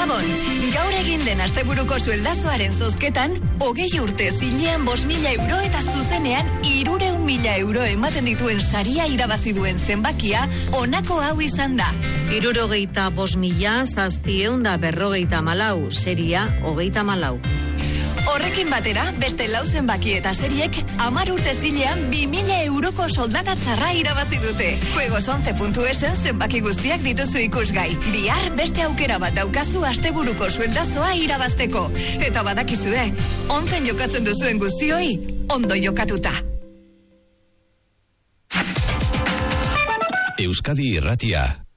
Gabon, gaur egin den asteburuko sueldazoaren zozketan, 20 urte zilean 5.000 euro eta zuzenean 300.000 euro ematen dituen saria irabazi duen zenbakia, honako hau izan da. 75.754, seria 34. Horrekin batera, beste 4 zenbaki eta seriek 10 urte zilean 2.000 euroko soldatatzarra irabazi dute. Juegos11.esen zenbaki guztiak dituzu ikusgai. Bihar beste aukera bat daukazu asteburuko sueldazoa irabazteko. Eta badakizue, 11 jokatzen duzuen guztioi, ondo jokatuta. Euskadi Irratia.